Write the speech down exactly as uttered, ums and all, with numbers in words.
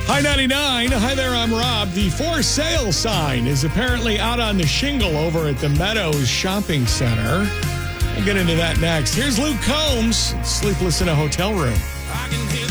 Hi ninety-nine. Hi there, I'm Rob. The for sale sign is apparently out on the shingle over at the Meadows Shopping Center. We'll get into that next. Here's Luke Combs, Sleepless in a Hotel Room.